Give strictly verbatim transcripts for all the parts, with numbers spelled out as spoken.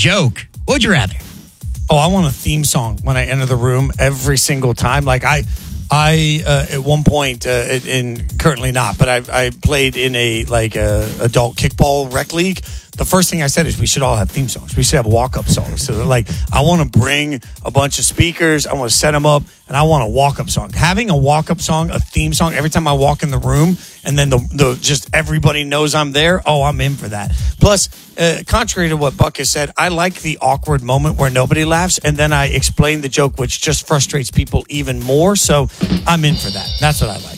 joke? What would you rather? Oh, I want a theme song when I enter the room every single time. Like I, I uh, at one point, uh, in currently not, but I, I played in a like a adult kickball rec league. The first thing I said is we should all have theme songs. We should have walk-up songs. So, like, I want to bring a bunch of speakers. I want to set them up, and I want a walk-up song. Having a walk-up song, a theme song, every time I walk in the room, and then the, the just everybody knows I'm there, oh, I'm in for that. Plus, uh, contrary to what Buck has said, I like the awkward moment where nobody laughs, and then I explain the joke, which just frustrates people even more. So I'm in for that. That's what I like.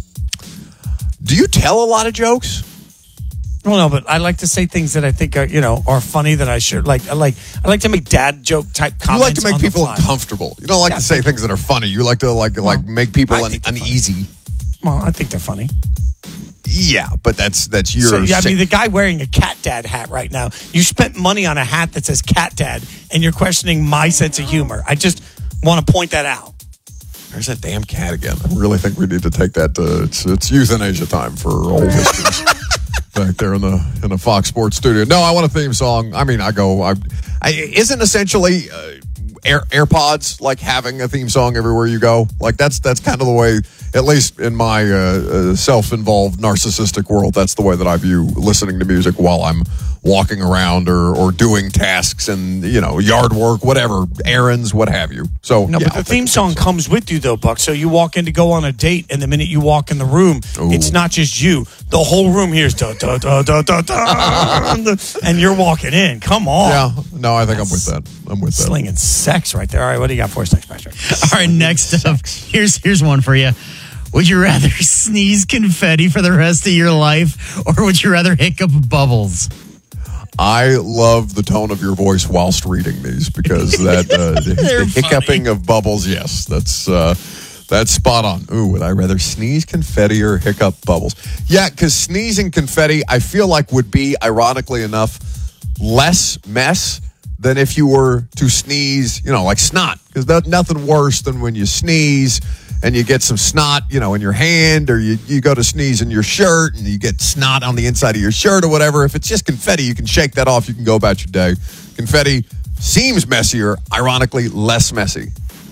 Do you tell a lot of jokes? Well, no, but I like to say things that I think are, you know, are funny that I should like. I like. I like to make dad joke type comments. You like to make on people the fly. uncomfortable. You don't like Yeah, to say things that are funny. You like to like well, like make people I un- think they're uneasy. Well, I think they're funny. Yeah, but that's that's your. So, yeah, I sick- mean, the guy wearing a cat dad hat right now. You spent money on a hat that says cat dad, and you're questioning my sense of humor. I just want to point that out. There's that damn cat again. I really think we need to take that to it's, it's euthanasia time for old histories. Back there in the in the Fox Sports studio. No, I want a theme song. I mean, I go. I, I isn't essentially uh, Air, AirPods like having a theme song everywhere you go. Like that's that's kind of the way, at least in my uh, uh, self-involved narcissistic world. That's the way that I view listening to music while I'm walking around or or doing tasks and you know yard work, whatever, errands, what have you. So No, yeah, but the I'll theme take song comes with you, though, Buck. So you walk in to go on a date, and the minute you walk in the room, Ooh. it's not just you. The whole room hears da da da da da da, and you're walking in. Come on. Yeah, no, I think I'm with that. I'm with that. Slinging sex right there. All right, what do you got for us next, Patrick? All right, next up, here's here's one for you. Would you rather sneeze confetti for the rest of your life, or would you rather hiccup bubbles? I love the tone of your voice whilst reading these because that uh, the, They're the hiccuping of bubbles, yes, that's uh, that's spot on. Ooh, would I rather sneeze confetti or hiccup bubbles? Yeah, because sneezing confetti, I feel like would be, ironically enough, less mess than if you were to sneeze, you know, like snot. Because there's nothing worse than when you sneeze and you get some snot, you know, in your hand, or you, you go to sneeze in your shirt and you get snot on the inside of your shirt or whatever. If it's just confetti, you can shake that off. You can go about your day. Confetti seems messier, ironically less messy.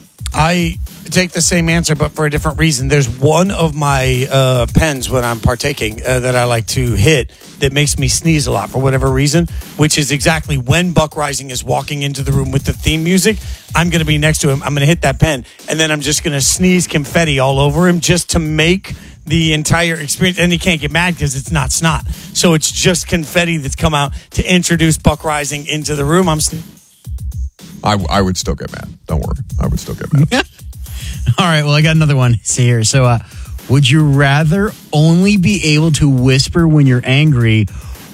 I take the same answer, but for a different reason. There's one of my uh, pens when I'm partaking uh, that I like to hit that makes me sneeze a lot for whatever reason, which is exactly when Buck Rising is walking into the room with the theme music. I'm going to be next to him. I'm going to hit that pen, and then I'm just going to sneeze confetti all over him just to make the entire experience. And he can't get mad because it's not snot. So it's just confetti that's come out to introduce Buck Rising into the room. I'm sne- I, I would still get mad. Don't worry. I would still get mad. All right, well, I got another one here. So, uh, would you rather only be able to whisper when you're angry,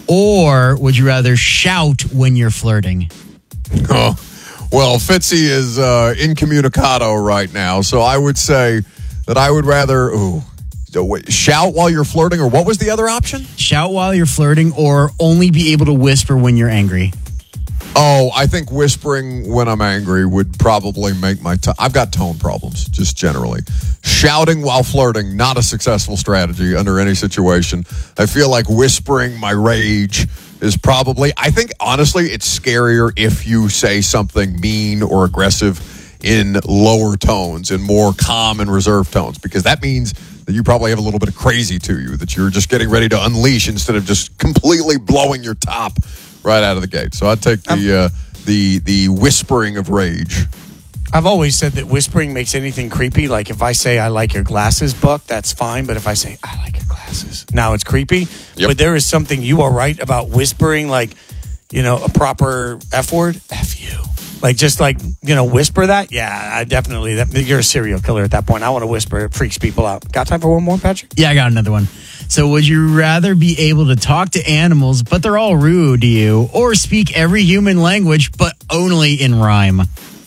or would you rather shout when you're flirting? Oh, well, Fitzy is uh, incommunicado right now, so I would say that I would rather ooh, wait, shout while you're flirting, or what was the other option? Shout while you're flirting, or only be able to whisper when you're angry? Oh, I think whispering when I'm angry would probably make my... T- I've got tone problems, just generally. Shouting while flirting, not a successful strategy under any situation. I feel like whispering my rage is probably... I think, honestly, it's scarier if you say something mean or aggressive in lower tones, in more calm and reserved tones, because that means that you probably have a little bit of crazy to you, that you're just getting ready to unleash instead of just completely blowing your top right out of the gate. So I'd take the uh, the the whispering of rage. I've always said that whispering makes anything creepy. Like if I say I like your glasses, Buck, that's fine. But if I say I like your glasses, now it's creepy. Yep. But there is something, you are right about whispering, like, you know, a proper F word. F you. Like just like, you know, whisper that. Yeah, I definitely. That, you're a serial killer at that point. I want to whisper. It freaks people out. Got time for one more, Patrick? Yeah, I got another one. So would you rather be able to talk to animals, but they're all rude to you, or speak every human language, but only in rhyme?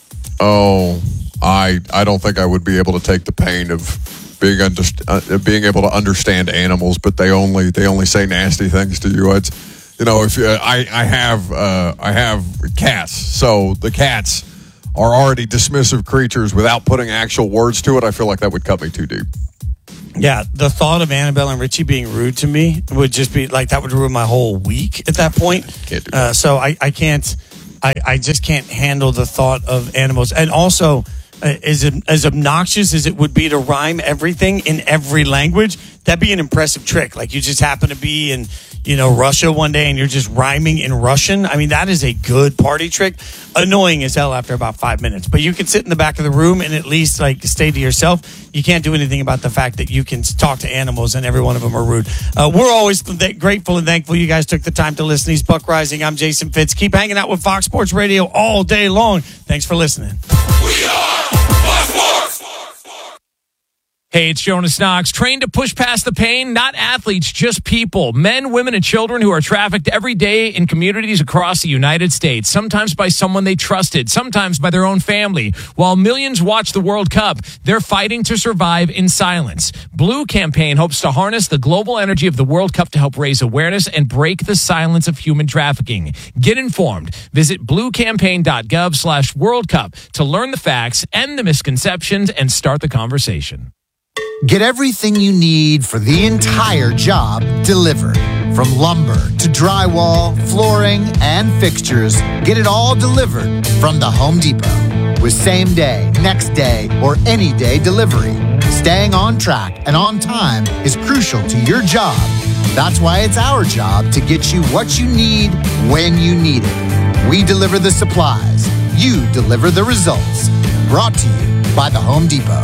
Oh, I I don't think I would be able to take the pain of being under, uh, being able to understand animals, but they only they only say nasty things to you. It's, you know, if you, I I have uh, I have cats, so the cats are already dismissive creatures without putting actual words to it. I feel like that would cut me too deep. Yeah, the thought of Annabelle and Richie being rude to me would just be like, that would ruin my whole week at that point. Can't do that. Uh, so I, I can't, I, I just can't handle the thought of animals. And also, uh, as, as obnoxious as it would be to rhyme everything in every language, that'd be an impressive trick. Like you just happen to be in, you know, Russia one day and you're just rhyming in Russian. I mean, that is a good party trick. Annoying as hell after about five minutes. But you can sit in the back of the room and at least like stay to yourself. You can't do anything about the fact that you can talk to animals and every one of them are rude. Uh, we're always th- grateful and thankful you guys took the time to listen to these Buck Rising. I'm Jason Fitz. Keep hanging out with Fox Sports Radio all day long. Thanks for listening. We are Fox Sports. Hey, it's Jonas Knox. Trained to push past the pain, not athletes, just people. Men, women, and children who are trafficked every day in communities across the United States. Sometimes by someone they trusted, sometimes by their own family. While millions watch the World Cup, they're fighting to survive in silence. Blue Campaign hopes to harness the global energy of the World Cup to help raise awareness and break the silence of human trafficking. Get informed. Visit bluecampaign.gov slash World Cup to learn the facts, end the misconceptions, and start the conversation. Get everything you need for the entire job delivered. From lumber to drywall, flooring, and fixtures, get it all delivered from the Home Depot. With same day, next day, or any day delivery. Staying on track and on time is crucial to your job. That's why it's our job to get you what you need when you need it. We deliver the supplies. You deliver the results. Brought to you by the Home Depot.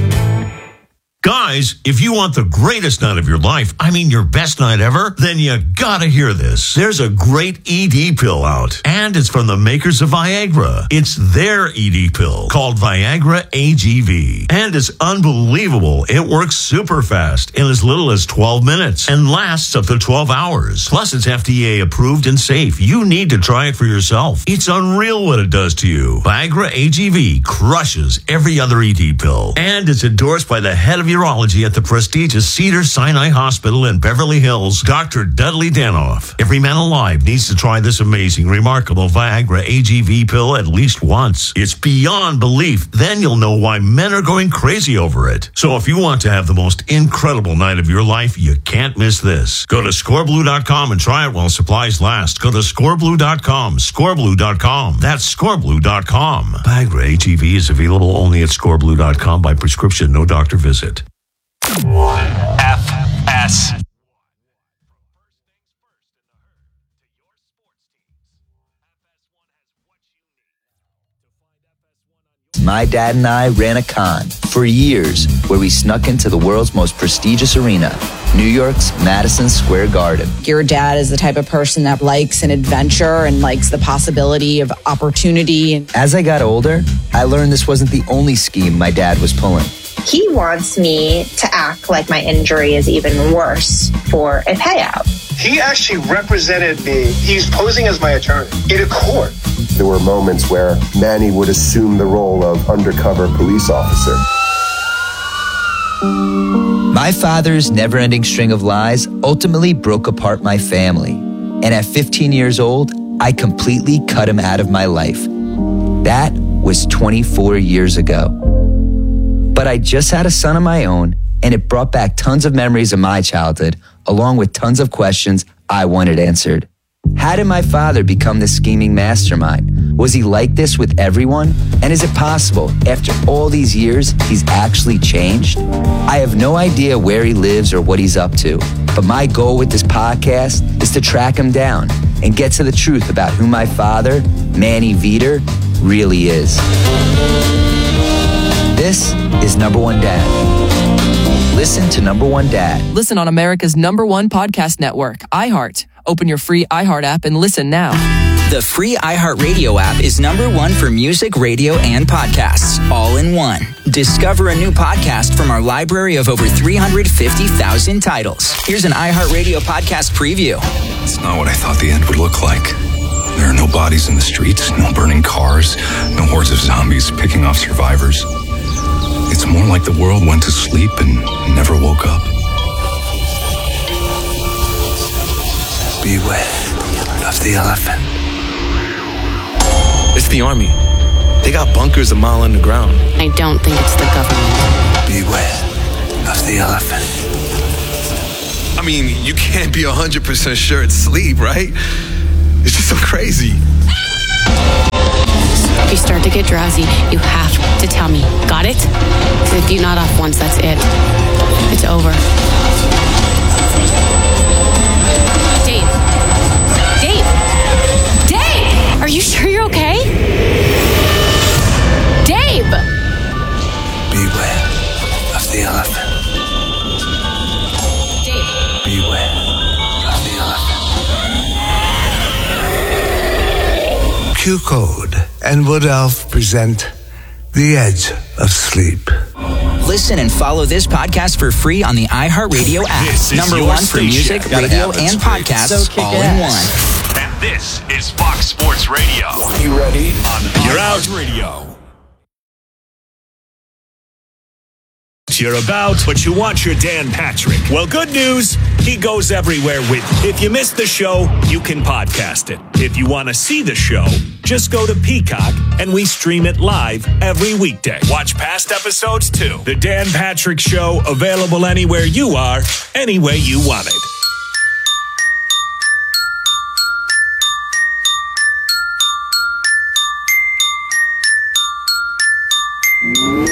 Guys, if you want the greatest night of your life, I mean your best night ever, then you gotta hear this. There's a great E D pill out, and it's from the makers of Viagra. It's their E D pill called Viagra A G V, and it's unbelievable. It works super fast in as little as twelve minutes and lasts up to twelve hours. Plus, it's F D A approved and safe. You need to try it for yourself. It's unreal what it does to you. Viagra A G V crushes every other E D pill, and it's endorsed by the head of urology at the prestigious Cedars-Sinai Hospital in Beverly Hills, Doctor Dudley Danoff. Every man alive needs to try this amazing, remarkable Viagra A G V pill at least once. It's beyond belief. Then you'll know why men are going crazy over it. So if you want to have the most incredible night of your life, you can't miss this. Go to score blue dot com and try it while supplies last. Go to score blue dot com, score blue dot com. That's score blue dot com. Viagra A G V is available only at score blue dot com by prescription, no doctor visit. F S. My dad and I ran a con for years where we snuck into the world's most prestigious arena, New York's Madison Square Garden. Your dad is the type of person that likes an adventure and likes the possibility of opportunity. As I got older, I learned this wasn't the only scheme my dad was pulling. He wants me to act like my injury is even worse for a payout. He actually represented me. He's posing as my attorney in a court. There were moments where Manny would assume the role of undercover police officer. My father's never-ending string of lies ultimately broke apart my family. And at fifteen years old, I completely cut him out of my life. That was twenty-four years ago. But I just had a son of my own, and it brought back tons of memories of my childhood, along with tons of questions I wanted answered. How did my father become this scheming mastermind? Was he like this with everyone? And is it possible, after all these years, he's actually changed? I have no idea where he lives or what he's up to, but my goal with this podcast is to track him down and get to the truth about who my father, Manny Veter, really is. This is Number One Dad. Listen to Number One Dad. Listen on America's number one podcast network, iHeart. Open your free iHeart app and listen now. The free iHeartRadio app is number one for music, radio, and podcasts, all in one. Discover a new podcast from our library of over three hundred fifty thousand titles. Here's an iHeartRadio podcast preview. It's not what I thought the end would look like. There are no bodies in the streets, no burning cars, no hordes of zombies picking off survivors. It's more like the world went to sleep and never woke up. Beware of the elephant. It's the army. They got bunkers a mile underground. I don't think it's the government. Beware of the elephant. I mean, you can't be one hundred percent sure it's sleep, right? It's just so crazy. If you start to get drowsy, you have to tell me. Got it? 'Cause if you nod off once, that's it. It's over. Dave. Dave. Dave! Are you sure you're okay? Dave! Beware of the elephant. Dave. Beware of the elephant. Q-Code and Wood Elf present The Edge of Sleep. Listen and follow this podcast for free on the iHeartRadio app. This is Number your one for station. music, Gotta radio, have it. and podcasts So all in one. And this is Fox Sports Radio. You ready? On You're Out Radio. You're about, but you want your Dan Patrick. Well, good news, he goes everywhere with you. If you missed the show, you can podcast it. If you want to see the show, just go to Peacock and we stream it live every weekday. Watch past episodes too. The Dan Patrick Show, available anywhere you are, any way you want it. You